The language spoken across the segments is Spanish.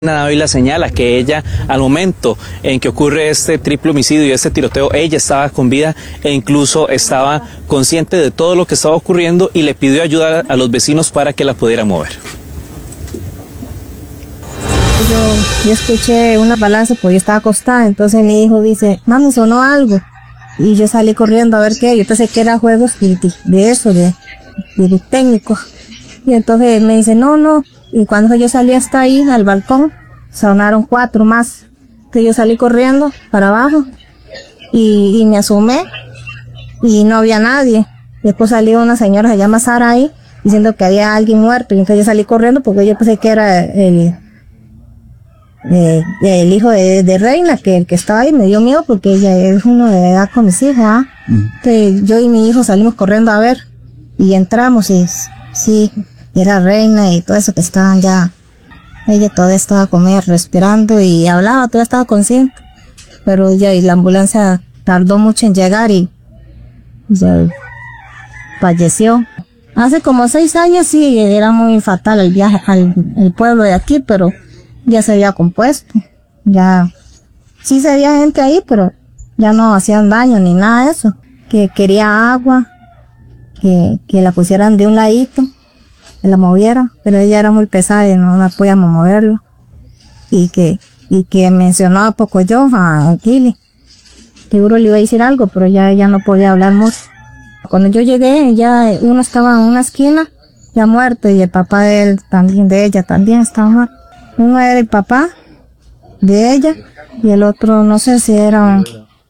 Dávila señala que ella, al momento en que ocurre este triple homicidio y este tiroteo, ella estaba con vida e incluso estaba consciente de todo lo que estaba ocurriendo y le pidió ayuda a los vecinos para que la pudiera mover. Yo escuché una balanza, pues yo estaba acostada, entonces mi hijo dice, mami, sonó algo. Y yo salí corriendo a ver qué, yo pensé que era juegos de eso, de técnico. Y entonces me dice, no. Y cuando yo salí hasta ahí, al balcón, sonaron 4 más. Entonces yo salí corriendo para abajo y me asomé y no había nadie. Después salió una señora, se llama Sara ahí, diciendo que había alguien muerto. Y entonces yo salí corriendo porque yo pensé que era el hijo de Reina, que el que estaba ahí. Me dio miedo porque ella es uno de edad con mis hijos, ¿ah? Entonces yo y mi hijo salimos corriendo a ver y entramos y sí, era Reina y todo eso que estaban ya. Ella todavía estaba con ella respirando y hablaba, todavía estaba consciente. Pero ella y la ambulancia tardó mucho en llegar y ya falleció. Hace como 6 años sí, era muy fatal el viaje al pueblo de aquí, pero ya se había compuesto. Ya sí se había gente ahí, pero ya no hacían daño ni nada de eso. Que quería agua, que la pusieran de un ladito, que la moviera, pero ella era muy pesada y no podíamos moverlo. Y que mencionó a poco yo, a Kili. Seguro le iba a decir algo, pero ya ella no podía hablar mucho. Cuando yo llegué, ya uno estaba en una esquina, ya muerto, y el papá de él también, de ella también estaba muerto. Uno era el papá de ella, y el otro no sé si era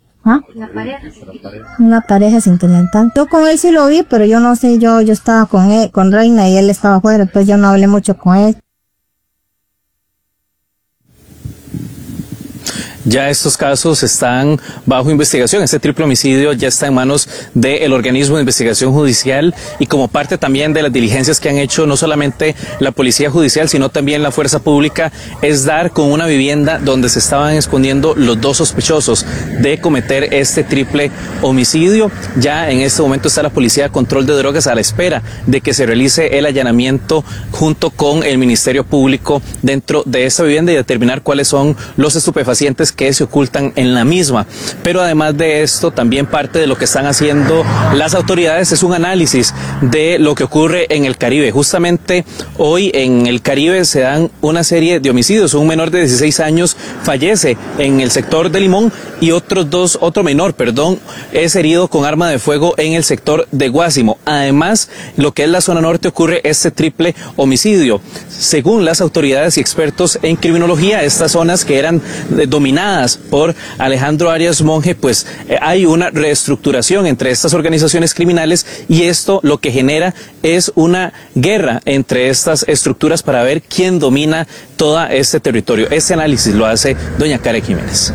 una pareja sentimental. Yo con él sí lo vi, pero yo no sé, yo estaba con él, con Reina, y él estaba afuera, entonces yo no hablé mucho con él. Ya estos casos están bajo investigación. Este triple homicidio ya está en manos del organismo de investigación judicial y como parte también de las diligencias que han hecho no solamente la policía judicial, sino también la fuerza pública, es dar con una vivienda donde se estaban escondiendo los 2 sospechosos de cometer este triple homicidio. Ya en este momento está la Policía de Control de Drogas a la espera de que se realice el allanamiento junto con el Ministerio Público dentro de esta vivienda y determinar cuáles son los estupefacientes que se ocultan en la misma. Pero además de esto, también parte de lo que están haciendo las autoridades es un análisis de lo que ocurre en el Caribe. Justamente hoy en el Caribe se dan una serie de homicidios. Un menor de 16 años fallece en el sector de Limón y otro menor, es herido con arma de fuego en el sector de Guásimo. Además, lo que es la zona norte ocurre este triple homicidio. Según las autoridades y expertos en criminología, estas zonas que eran dominadas por Alejandro Arias Monge, pues hay una reestructuración entre estas organizaciones criminales y esto lo que genera es una guerra entre estas estructuras para ver quién domina todo este territorio. Este análisis lo hace doña Karen Jiménez.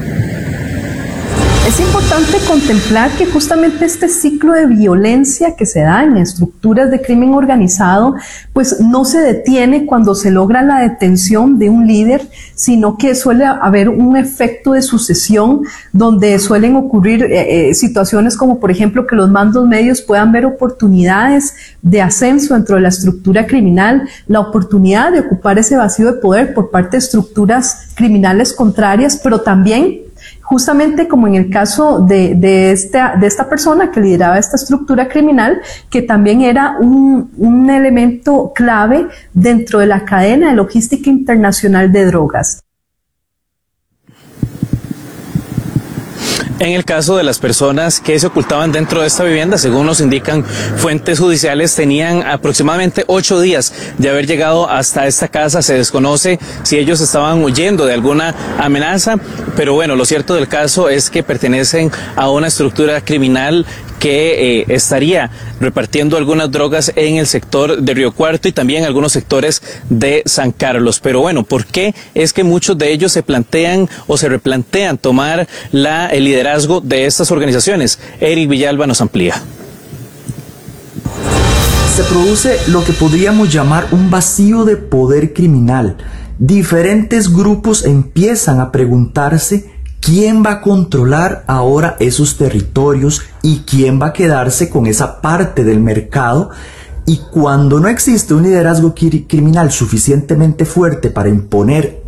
Es importante contemplar que justamente este ciclo de violencia que se da en estructuras de crimen organizado, pues no se detiene cuando se logra la detención de un líder, sino que suele haber un efecto de sucesión donde suelen ocurrir situaciones como por ejemplo que los mandos medios puedan ver oportunidades de ascenso dentro de la estructura criminal, la oportunidad de ocupar ese vacío de poder por parte de estructuras criminales contrarias, pero también justamente como en el caso de esta persona que lideraba esta estructura criminal, que también era un elemento clave dentro de la cadena de logística internacional de drogas. En el caso de las personas que se ocultaban dentro de esta vivienda, según nos indican fuentes judiciales, tenían aproximadamente 8 días de haber llegado hasta esta casa. Se desconoce si ellos estaban huyendo de alguna amenaza, pero bueno, lo cierto del caso es que pertenecen a una estructura criminal que estaría repartiendo algunas drogas en el sector de Río Cuarto y también algunos sectores de San Carlos. Pero bueno, ¿por qué es que muchos de ellos se plantean o se replantean tomar el liderazgo de estas organizaciones? Eric Villalba nos amplía. Se produce lo que podríamos llamar un vacío de poder criminal. Diferentes grupos empiezan a preguntarse ¿quién va a controlar ahora esos territorios y quién va a quedarse con esa parte del mercado Y cuando no existe un liderazgo criminal suficientemente fuerte para imponer